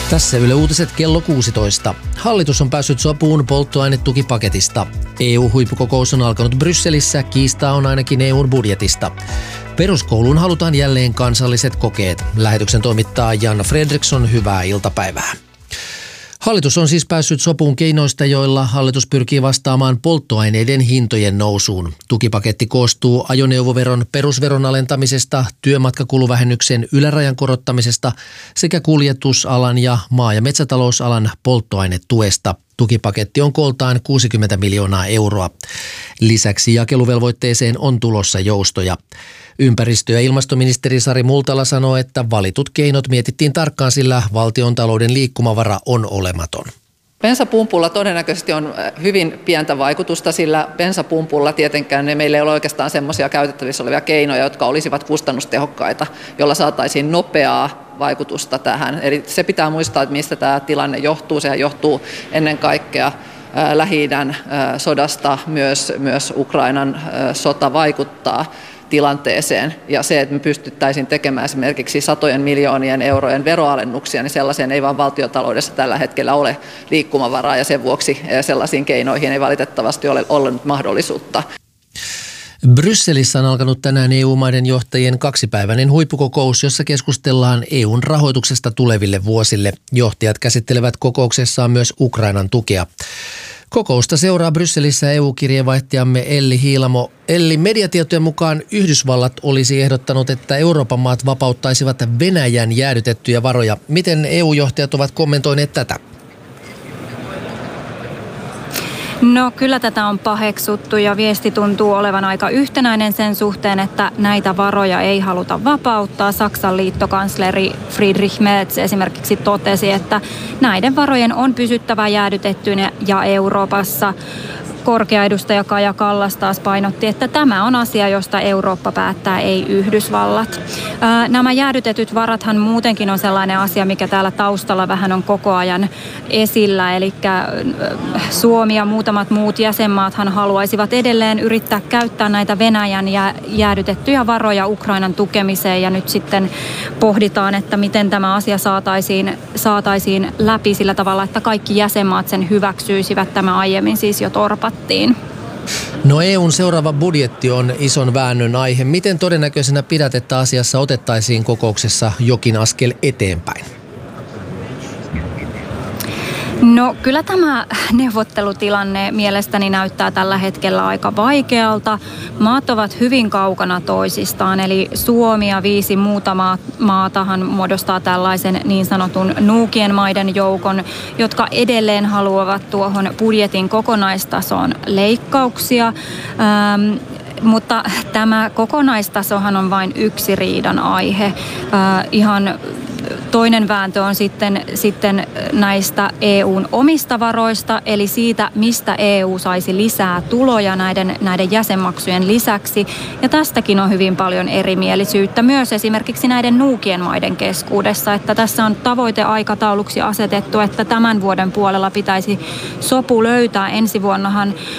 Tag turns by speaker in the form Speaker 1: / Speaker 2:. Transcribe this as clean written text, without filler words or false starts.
Speaker 1: Tässä Yle Uutiset kello 16. Hallitus on päässyt sopuun polttoainetukipaketista. EU-huippukokous on alkanut Brysselissä, kiistaa on ainakin EUn budjetista. Peruskouluun halutaan jälleen kansalliset kokeet. Lähetyksen toimittaa Janna Fredriksson, hyvää iltapäivää. Hallitus on siis päässyt sopuun keinoista, joilla hallitus pyrkii vastaamaan polttoaineiden hintojen nousuun. Tukipaketti koostuu ajoneuvoveron perusveron alentamisesta, työmatkakuluvähennyksen ylärajan korottamisesta sekä kuljetusalan ja maa- ja metsätalousalan polttoainetuesta. Tukipaketti on kooltaan 60 miljoonaa euroa. Lisäksi jakeluvelvoitteeseen on tulossa joustoja. Ympäristö- ja ilmastoministeri Sari Multala sanoo, että valitut keinot mietittiin tarkkaan, sillä valtiontalouden liikkumavara on olematon.
Speaker 2: Bensapumpulla todennäköisesti on hyvin pientä vaikutusta, sillä bensapumpulla tietenkään meillä ei ole oikeastaan semmoisia käytettävissä olevia keinoja, jotka olisivat kustannustehokkaita, jolla saataisiin nopeaa vaikutusta tähän. Eli se pitää muistaa, että mistä tämä tilanne johtuu. Sehän johtuu ennen kaikkea Lähi-idän sodasta, myös Ukrainan sota vaikuttaa tilanteeseen, ja se, että me pystyttäisiin tekemään esimerkiksi satojen miljoonien eurojen veroalennuksia, niin sellaiseen ei vaan valtiotaloudessa tällä hetkellä ole liikkumavaraa, ja sen vuoksi sellaisiin keinoihin ei valitettavasti ole ollut mahdollisuutta.
Speaker 1: Brysselissä on alkanut tänään EU-maiden johtajien kaksipäiväinen huippukokous, jossa keskustellaan EUn rahoituksesta tuleville vuosille. Johtajat käsittelevät kokouksessaan myös Ukrainan tukea. Kokousta seuraa Brysselissä EU-kirjeenvaihtajamme Elli Hiilamo. Elli, mediatietojen mukaan Yhdysvallat olisi ehdottanut, että Euroopan maat vapauttaisivat Venäjän jäädytettyjä varoja. Miten EU-johtajat ovat kommentoineet tätä?
Speaker 3: No kyllä tätä on paheksuttu ja viesti tuntuu olevan aika yhtenäinen sen suhteen, että näitä varoja ei haluta vapauttaa. Saksan liittokansleri Friedrich Merz esimerkiksi totesi, että näiden varojen on pysyttävä jäädytettyinä ja Euroopassa. Korkea edustaja Kaja Kallas taas painotti, että tämä on asia, josta Eurooppa päättää, ei Yhdysvallat. Nämä jäädytetyt varathan muutenkin on sellainen asia, mikä täällä taustalla vähän on koko ajan esillä. Eli Suomi ja muutamat muut jäsenmaathan haluaisivat edelleen yrittää käyttää näitä Venäjän jäädytettyjä varoja Ukrainan tukemiseen. Ja nyt sitten pohditaan, että miten tämä asia saataisiin läpi sillä tavalla, että kaikki jäsenmaat sen hyväksyisivät. Tämä aiemmin siis jo torpattiin.
Speaker 1: No EUn seuraava budjetti on ison väännön aihe. Miten todennäköisenä pidät, että asiassa otettaisiin kokouksessa jokin askel eteenpäin?
Speaker 3: No kyllä tämä neuvottelutilanne mielestäni näyttää tällä hetkellä aika vaikealta. Maat ovat hyvin kaukana toisistaan, eli Suomi ja 5 muuta maatahan muodostaa tällaisen niin sanotun nuukien maiden joukon, jotka edelleen haluavat tuohon budjetin kokonaistasoon leikkauksia. Mutta tämä kokonaistasohan on vain yksi riidan aihe. Ihan toinen vääntö on sitten näistä EUn omista varoista, eli siitä, mistä EU saisi lisää tuloja näiden jäsenmaksujen lisäksi. Ja tästäkin on hyvin paljon erimielisyyttä myös esimerkiksi näiden nuukien maiden keskuudessa, että tässä on tavoiteaikatauluksi asetettu, että tämän vuoden puolella pitäisi sopu löytää. Ensi vuonnahan